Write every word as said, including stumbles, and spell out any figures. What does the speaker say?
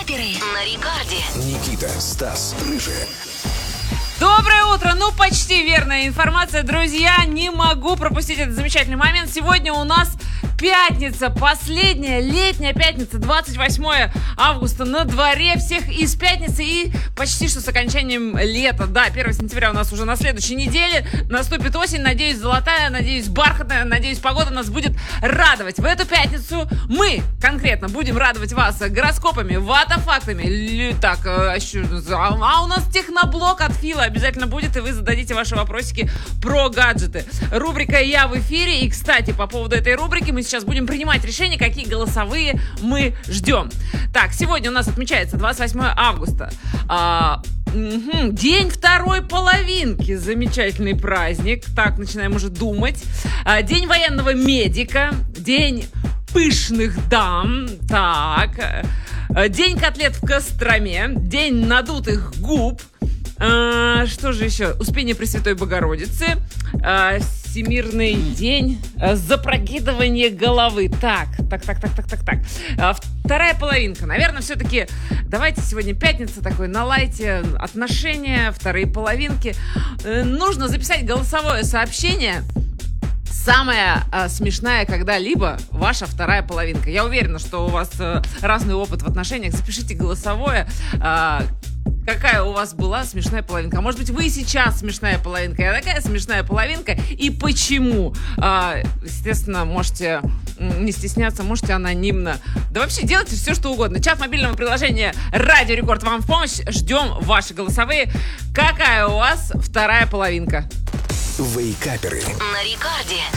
Вейкаперы на рекорде. Никита, Стас, Рыжая. Доброе утро, ну почти верная информация, друзья, не могу пропустить этот замечательный момент. Сегодня у нас пятница, последняя летняя пятница, двадцать восьмое августа на дворе, всех из пятницы и почти что с окончанием лета. Да, первого сентября у нас уже на следующей неделе наступит осень, надеюсь, золотая, надеюсь, бархатная, надеюсь, погода нас будет радовать. В эту пятницу мы конкретно будем радовать вас гороскопами, ватафактами, так, а у нас техноблок от Фила обязательно будет, и вы зададите ваши вопросики про гаджеты. Рубрика «Я в эфире», и, кстати, по поводу этой рубрики мы сейчас будем принимать решения, какие голосовые мы ждем. Так, сегодня у нас отмечается двадцать восьмое августа. А, угу, день второй половинки. Замечательный праздник. Так, начинаем уже думать. А, день военного медика. День пышных дам. Так. А, день котлет в Костроме. День надутых губ. А, что же еще? Успение Пресвятой Богородицы. А, Всемирный день запрокидывания головы. Так, так, так, так, так, так, так. А, вторая половинка. Наверное, все-таки давайте сегодня пятница такой, наладьте отношения, вторые половинки. Э, нужно записать голосовое сообщение. Самая э, смешная когда-либо ваша вторая половинка. Я уверена, что у вас э, разный опыт в отношениях. Запишите голосовое. Э, Какая у вас была смешная половинка? А может быть, вы сейчас смешная половинка? Я такая смешная половинка. И почему? А, естественно, можете не стесняться, можете анонимно. Да вообще делайте все, что угодно. Чат мобильного приложения «Радио Рекорд» вам в помощь. Ждем ваши голосовые. Какая у вас вторая половинка? Вейкаперы На рекорде.